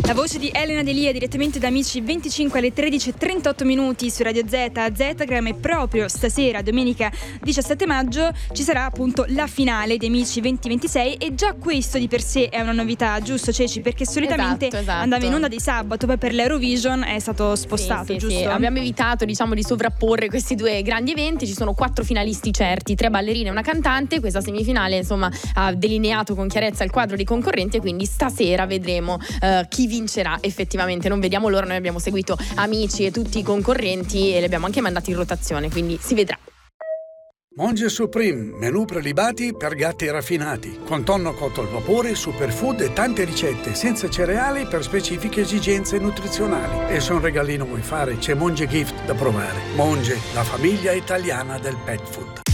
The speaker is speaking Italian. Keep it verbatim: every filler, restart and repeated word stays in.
La voce di Elena Delia direttamente da Amici, venticinque alle tredici e trentotto minuti su Radio Z, Zetagram, e proprio stasera, domenica diciassette maggio, ci sarà appunto la finale di Amici duemilaventisei, e già questo di per sé è una novità, giusto Ceci? Perché solitamente esatto, esatto. andava in onda di sabato, poi per l'Eurovision è stato spostato, sì, sì, giusto? Sì. Abbiamo evitato, diciamo, di sovrapporre questi due grandi eventi. Ci sono quattro finalisti certi, tre ballerine e una cantante. Questa semifinale, insomma, ha delineato con chiarezza il quadro dei concorrenti, e quindi stasera vedremo uh, chi vincerà effettivamente. Non vediamo l'ora, noi abbiamo seguito Amici e tutti i concorrenti e li abbiamo anche mandati in rotazione, quindi si vedrà. Monge Supreme, menù prelibati per gatti raffinati, con tonno cotto al vapore, superfood e tante ricette senza cereali per specifiche esigenze nutrizionali. E se un regalino vuoi fare, c'è Monge Gift da provare. Monge, la famiglia italiana del pet food.